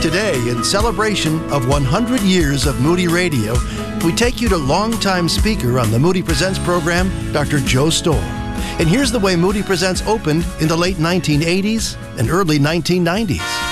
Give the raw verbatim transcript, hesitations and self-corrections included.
Today, in celebration of one hundred years of Moody Radio, we take you to longtime speaker on the Moody Presents program, Doctor Joe Stowell. And here's the way Moody Presents opened in the late nineteen eighties and early nineteen nineties.